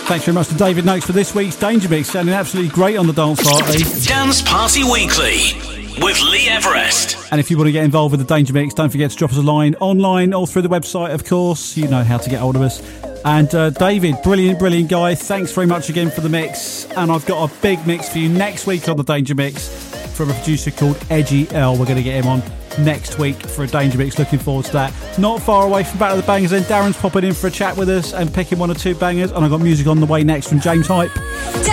Thanks very much to David Noakes for this week's Danger Mix, sounding absolutely great on the dance party. Dance Party Weekly with Lee Everest. And if you want to get involved with the Danger Mix, don't forget to drop us a line online or through the website, of course. You know how to get hold of us. And David, brilliant guy. Thanks very much again for the mix. And I've got a big mix for you next week on the Danger Mix from a producer called Edgy L. We're going to get him on next week for a Danger Mix. Looking forward to that. Not far away from Battle of the Bangers, then Darren's popping in for a chat with us and picking one or two bangers. And I've got music on the way next from James Hype.